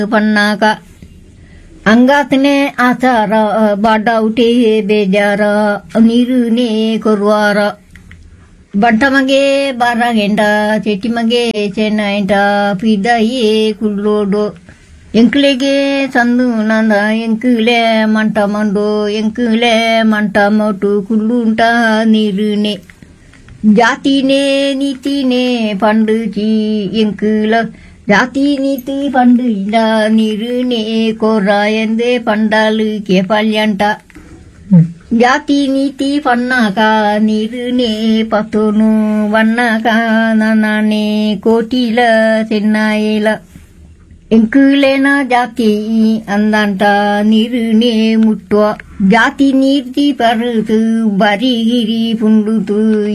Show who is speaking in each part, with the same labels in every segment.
Speaker 1: ಪನ್ನಾಕ ಅಂಗಾತನೆ ಆಚಾರ ಬಾಡೌಟೆ ಬೇಜಾರ ನೀರುನೇ ಕೊರುವಾರ ಬಂಟಮಗೆ ಬಾರಾಗೆಂಡ ಚೆಟ್ಟಿಮಗೆ ಚೆನ್ನೈಂಟ ಪಿದಾಯೇ ಕುಳ್ಳೋಡು ಎಂಕ್ಲೆಗೆ ಸಂದು ನಂದ ಎಂಕುಲೆ ಮಂಟ ಮಂಡು ಎಂಕುಲೆ ಮಂಟ ಮೊಟ್ಟು ಕುಳ್ಳುಂಟ ನೀರುನೆ ಜಾತಿನೇ ನೀತಿನೇ ಪಂಡುಚಿ ಎಂಕುಲ ಜಾತಿ ನೀತಿ ಪಂಡು ಇಲ್ಲ ನೀರುನೆ ಕೊರ ಎಂದೆ ಪಂಡಾಲು ಕೆಪಲ್ಯಂಟ ಜಾತಿ ನೀತಿ ಪನ್ನಾಕ ನೀರುನೆ ಪತೋನು ವನ್ನಾಕ ನನಾನೆ ಕೋಟಿಲ ಚೆನ್ನಾಯಿಲ ಎಂಕುಲೇನ ಜಾತಿ ಅಂದಂಟ ನೀರುನೆ ಮುಟ್ಟುವ ಜಾತಿ ನೀತಿ ಪರುತು ಬರಿಗಿರಿ ಪುಂಡುತು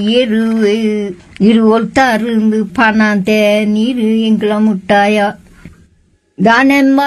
Speaker 1: ಇರುವೊಲ್ತಾருந்து ಪನಂತೆ ನೀರು ಎಂಕುಲ ಮುಟ್ಟಾಯ ದಾನೆಮ್ಮ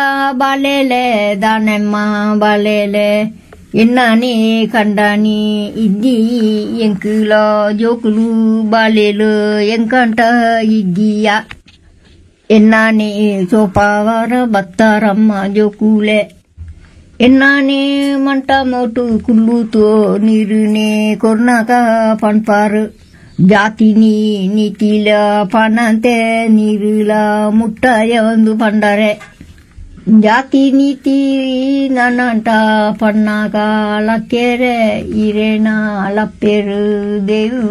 Speaker 1: ಬಾಲೆಲೆ ಎನ್ನಾನೆ ಕಂಡಾನಿ ಇದ್ದಿ ಎಂಕುಲ ಜೋಕುಲು ಬಾಲೆಲು ಎಂಕಂಟ ಇದ್ದೀಯ ಎನ್ನಾನೆ ಸೋಪಾವಾರ ಬತ್ತಾರಮ್ಮ ಜೋಕುಲೆ ಎನ್ನಾನೆ ಮಂಟ ಮೋಟು ಕುಲ್ಲುತೋ ನೀರುನೆ ಕೊರ್ನಾಕ ಪಣ್ಪಾರು ಜಾತಿ ನೀತಿಲ ಪನಂತೆ ನೀರುಲ ಮುಟ್ಟಾಯ ಒಂದು ಪಂಡರೆ ಜಾತಿ ನೀತಿ ನನ್ನಂಟ ಪನ್ನಾಕ ಲಕ್ಕೆರೆ ಇರೇನ ಲಪ್ಪೆರು ದೇವು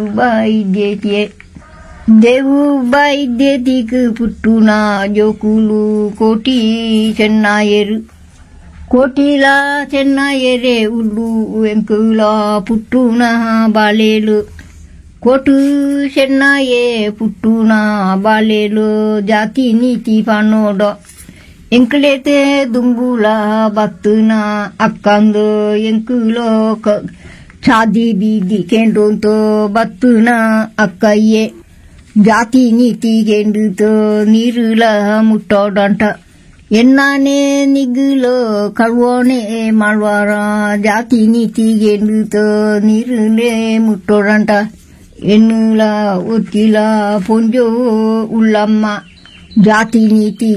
Speaker 1: ಬಾಯಿದ್ದೇತಿಗೆ ಪುಟ್ಟುನ ಜೋಕುಲು ಕೋಟಿ ಚೆನ್ನಾಯರು ಕೋಟಿಲ ಚೆನ್ನಾಯರೆ ಉಳ್ಳು ಎಂಕುಲ ಪುಟ್ಟುನ ಬಾಲೇಲು ಕೋಟು ಚೆನ್ನಾಯೇ ಪುಟ್ಟುನ ಬಾಲೇಲು ಜಾತಿ ನೀತಿ ಪನ್ನೋಡ ಎಂಕುಲೇತೆ ದುಂಬುಲ ಬತ್ತುನ ಅಕ್ಕಂದು ಎಂಕುಲೋ ಚಾದಿ ಬೀದಿ ಕೆಂಡೋಂತೋ ಬತ್ತುನ ಅಕ್ಕಯ್ಯೆ ಜಾತಿ ನೀತಿ ಗೆಂಡುತೋ ನೀರುಲ ಮುಟ್ಟೋಡಂಟ ಎನ್ನಾನೆ ನಿಗುಲೋ ಕಳ್ವೋನೆ ಮಾಡ್ವಾರ ಜಾತಿ ನೀತಿ ಗೆಂಡುತೋ ನೀರುಲೆ ಮುಟ್ಟೋಡಂಟ ಎನ್ನುಲ ಒತ್ತಿಲ ಪೊಂಜೋ ಉಳ್ಳಮ್ಮ ಜಾತಿ ನೀತಿ